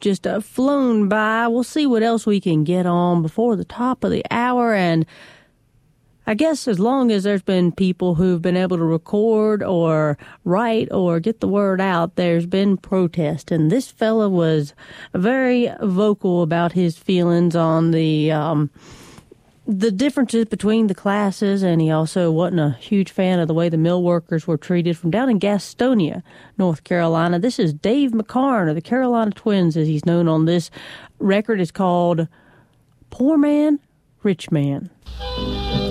just flown by. We'll see what else we can get on before the top of the hour. And I guess as long as there's been people who've been able to record or write or get the word out, there's been protest. And this fella was very vocal about his feelings on the differences between the classes, and he also wasn't a huge fan of the way the mill workers were treated from down in Gastonia, North Carolina. This is Dave McCarn of the Carolina Twins, as he's known on this record. It's called Poor Man, Rich Man.